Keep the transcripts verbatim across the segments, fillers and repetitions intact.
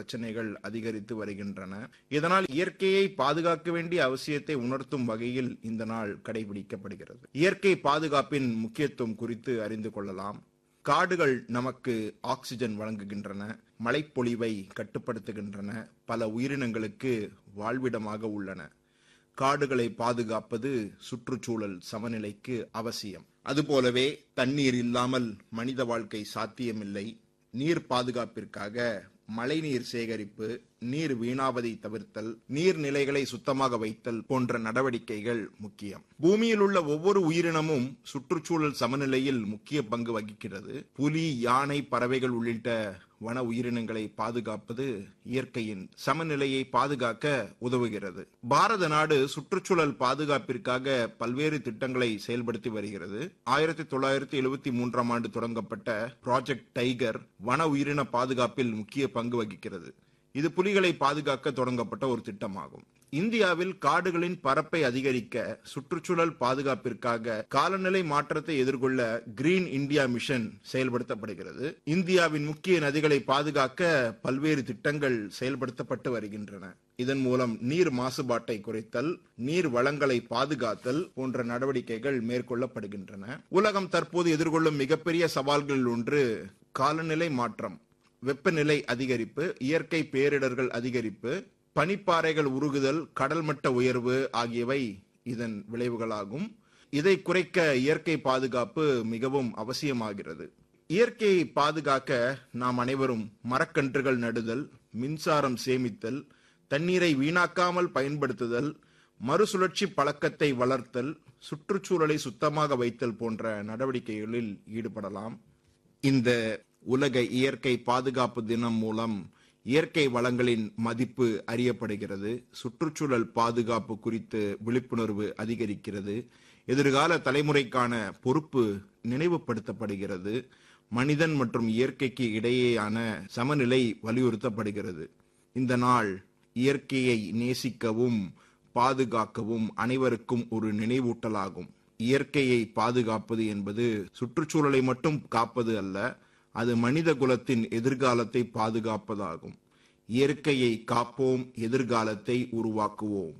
பிரச்சனைகள் அதிகரித்து வருகின்றன. இதனால் இயற்கையை பாதுகாக்க வேண்டிய அவசியத்தை உணர்த்தும் வகையில் இந்த நாள் கடைபிடிக்கப்படுகிறது. இயற்கை பாதுகாப்பின் முக்கியத்துவம் குறித்து அறிந்து கொள்ளலாம். காடுகள் நமக்கு ஆக்சிஜன் வழங்குகின்றன, மழைப்பொழிவை கட்டுப்படுத்துகின்றன, பல உயிரினங்களுக்கு வாழ்விடமாக உள்ளன. காடுகளை பாதுகாப்பது சுற்றுச்சூழல் சமநிலைக்கு அவசியம். அதுபோலவே தண்ணீர் இல்லாமல் மனித வாழ்க்கை சாத்தியமில்லை. நீர் பாதுகாப்பிற்காக மழைநீர் சேகரிப்பு, நீர் வீணாவதை தவிர்த்தல், நீர்நிலைகளை சுத்தமாக வைத்தல் போன்ற நடவடிக்கைகள் முக்கியம். பூமியில் உள்ள ஒவ்வொரு உயிரினமும் சுற்றுச்சூழல் சமநிலையில் முக்கிய பங்கு வகிக்கிறது. புலி, யானை, பறவைகள் உள்ளிட்ட வன உயிரினங்களை பாதுகாப்பது இயற்கையின் சமநிலையை பாதுகாக்க உதவுகிறது. பாரத நாடு சுற்றுச்சூழல் பாதுகாப்பிற்காக பல்வேறு திட்டங்களை செயல்படுத்தி வருகிறது. ஆயிரத்தி தொள்ளாயிரத்தி எழுபத்தி மூன்றாம் ஆண்டு தொடங்கப்பட்ட ப்ராஜெக்ட் டைகர் வன உயிரின பாதுகாப்பில் முக்கிய பங்கு வகிக்கிறது. இது புலிகளை பாதுகாக்க தொடங்கப்பட்ட ஒரு திட்டமாகும். இந்தியாவில் காடுகளின் பரப்பை அதிகரிக்க சுற்றுச்சூழல் பாதுகாப்பிற்காக காலநிலை மாற்றத்தை எதிர்கொள்ள கிரீன் இந்தியா மிஷன் செயல்படுத்தப்படுகிறது. இந்தியாவின் முக்கிய நதிகளை பாதுகாக்க பல்வேறு திட்டங்கள் செயல்படுத்தப்பட்டு வருகின்றன. இதன் மூலம் நீர் மாசுபாட்டை குறைத்தல், நீர் வளங்களை பாதுகாத்தல் போன்ற நடவடிக்கைகள் மேற்கொள்ளப்படுகின்றன. உலகம் தற்போது எதிர்கொள்ளும் மிகப்பெரிய சவால்களில் ஒன்று காலநிலை மாற்றம், வெப்பநிலை அதிகரிப்பு, இயற்கை பேரிடர்கள் அதிகரிப்பு, பனிப்பாறைகள் உருகுதல், கடல் மட்ட உயர்வு ஆகியவை இதன் விளைவுகளாகும். இதை குறைக்க இயற்கை பாதுகாப்பு மிகவும் அவசியமாகிறது. இயற்கையை பாதுகாக்க நாம் அனைவரும் மரக்கன்றுகள் நடுதல், மின்சாரம் சேமித்தல், தண்ணீரை வீணாக்காமல் பயன்படுத்துதல், மறுசுழற்சி பழக்கத்தை வளர்த்தல், சுற்றுச்சூழலை சுத்தமாக வைத்தல் போன்ற நடவடிக்கைகளில் ஈடுபடலாம். இந்த உலக இயற்கை பாதுகாப்பு தினம் மூலம் இயற்கை வளங்களின் மதிப்பு அறியப்படுகிறது. சுற்றுச்சூழல் பாதுகாப்பு குறித்து விழிப்புணர்வு அதிகரிக்கிறது. எதிர்கால தலைமுறைக்கான பொறுப்பு நினைவுபடுத்தப்படுகிறது. மனிதன் மற்றும் இயற்கைக்கு இடையேயான சமநிலை வலியுறுத்தப்படுகிறது. இந்த நாள் இயற்கையை நேசிக்கவும் பாதுகாக்கவும் அனைவருக்கும் ஒரு நினைவூட்டலாகும். இயற்கையை பாதுகாப்பது என்பது சுற்றுச்சூழலை மட்டும் காப்பது அல்ல, அது மனித குலத்தின் எதிர்காலத்தை பாதுகாப்பதாகும். இயற்கையை காப்போம், எதிர்காலத்தை உருவாக்குவோம்.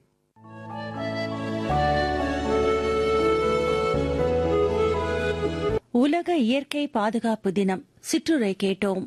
உலக இயற்கை பாதுகாப்பு தினம் சிற்றுரை கேட்டோம்.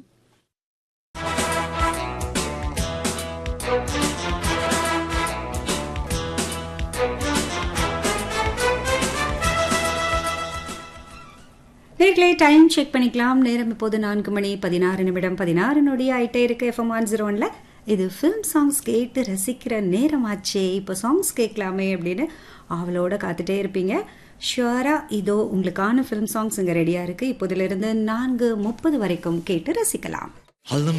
நேர்களே, டைம் செக் பண்ணிக்கலாம். நேரம் இப்போது நான்கு மணி பதினாறு நிமிடம் பதினாறு நொடி ஆயிட்டே இருக்கு. எஃப்எம் ஒன் ஜீரோ ஒன்ல இது ஃபிலிம் சாங்ஸ் கேட்டு ரசிக்கிற நேரமாச்சே. இப்போ சாங்ஸ் கேட்கலாமே அப்படின்னு அவளோட காத்துட்டே இருப்பீங்க. ஷுவரா இதோ உங்களுக்கான ஃபிலிம் சாங்ஸ் இங்கே ரெடியாக இருக்கு. இப்போதிலிருந்து நான்கு முப்பது வரைக்கும் கேட்டு ரசிக்கலாம்.